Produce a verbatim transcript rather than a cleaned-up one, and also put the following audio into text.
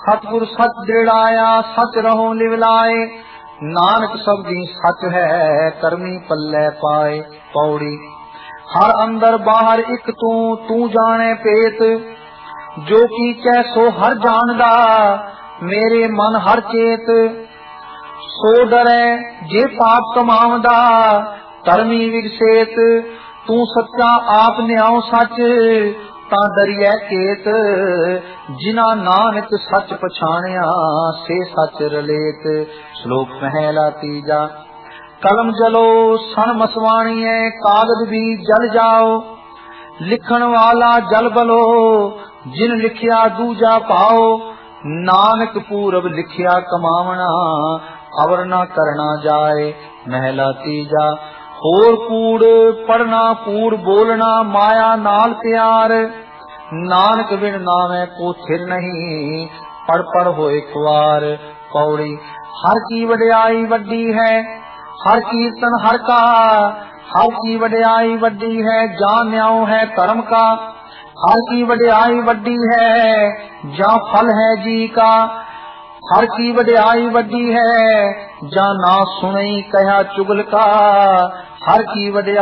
सतगुर सच दृढ़ाया सच रहो लिवलाए। नानक सबदी सच है करमी पल्ले पाए। पौड़ी हर अंदर बाहर एक तू तू जाने पेत। जो की कैसो हर जानदा मेरे मन हर चेत। सो डरे जे पाप कमावदा धर्मी विगसेत। तू सच्चा आप न्याओ सच ता डरिए केत। जिना नानक सच पछाणिया से सच रलेत। श्लोक पहला तीजा। कलम जलो सन मसवाणीए कागज भी जल जाओ। लिखण वाला जल बलो जिन लिखिया दूजा पाओ। नानक पूरब लिखिया कमावना अवर ना करना जाए। महला तीजा। होर कूड़ पढ़ना कूड़ बोलना माया नाल प्यार। नानक बिन नावे को थिर नहीं पढ़ पढ़ होए ख्वार। पौड़ी हर की वड्याई वड्डी है हर कीर्तन हर का। हर की वड्याई वड्डी है जान न्याओ है धर्म का। हर की वड्याई वड्डी है जा फल है जी का। हर की वड्याई वड्डी है जा ना सुनई कहा चुगल का। हर की वड्याई